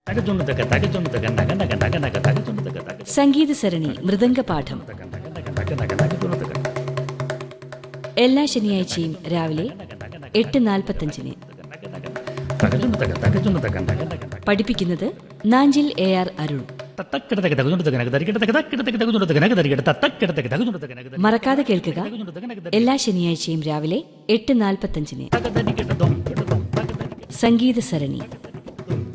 സംഗീത സരണി മൃദംഗപാഠം എല്ലാ ശനിയാഴ്ചയും രാവിലെ 8:45. പഠിപ്പിക്കുന്നത് നാഞ്ചിൽ AR അരുൺ. മറക്കാതെ കേൾക്കുക, എല്ലാ ശനിയാഴ്ചയും രാവിലെ 8:45. സംഗീത സരണി.